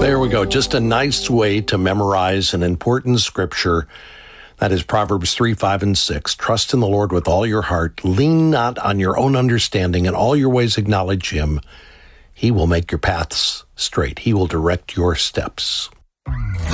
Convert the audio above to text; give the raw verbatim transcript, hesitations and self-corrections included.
There we go. Just a nice way to memorize an important scripture. That is Proverbs three, five, and six. Trust in the Lord with all your heart. Lean not on your own understanding. In all your ways acknowledge him. He will make your paths straight. He will direct your steps.